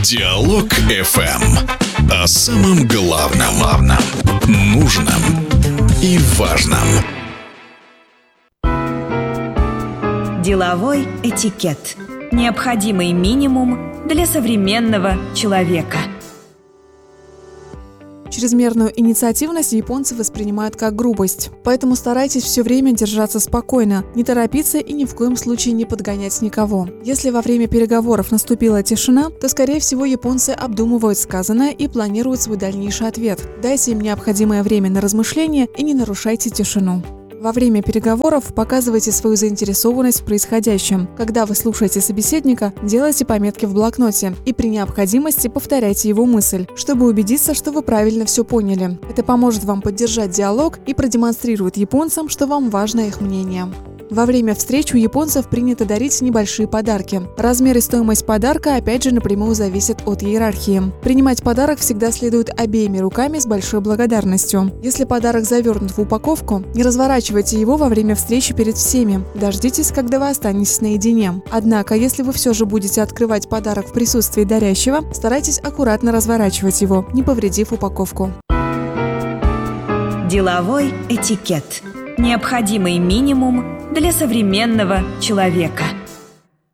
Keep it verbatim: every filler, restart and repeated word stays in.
Диалог эф эм. О самом главном, главном, нужном и важном. Деловой этикет. Необходимый минимум для современного человека. Чрезмерную инициативность японцы воспринимают как грубость. Поэтому старайтесь все время держаться спокойно, не торопиться и ни в коем случае не подгонять никого. Если во время переговоров наступила тишина, то, скорее всего, японцы обдумывают сказанное и планируют свой дальнейший ответ. Дайте им необходимое время на размышление и не нарушайте тишину. Во время переговоров показывайте свою заинтересованность в происходящем. Когда вы слушаете собеседника, делайте пометки в блокноте и при необходимости повторяйте его мысль, чтобы убедиться, что вы правильно все поняли. Это поможет вам поддержать диалог и продемонстрирует японцам, что вам важно их мнение. Во время встреч у японцев принято дарить небольшие подарки. Размер и стоимость подарка опять же напрямую зависят от иерархии. Принимать подарок всегда следует обеими руками с большой благодарностью. Если подарок завернут в упаковку, не разворачивайте его во время встречи перед всеми. Дождитесь, когда вы останетесь наедине. Однако, если вы все же будете открывать подарок в присутствии дарящего, старайтесь аккуратно разворачивать его, не повредив упаковку. Деловой этикет. Необходимый минимум для современного человека.